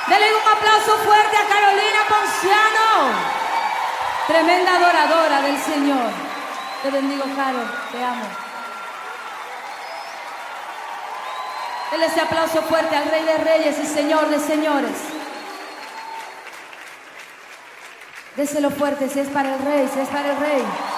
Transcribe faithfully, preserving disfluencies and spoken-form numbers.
Denle un aplauso fuerte a Carolina Ponciano, tremenda adoradora del Señor. Te bendigo, Carol, te amo. Denle ese aplauso fuerte al Rey de Reyes y Señor de Señores. Déselo fuerte si es para el Rey, si es para el Rey.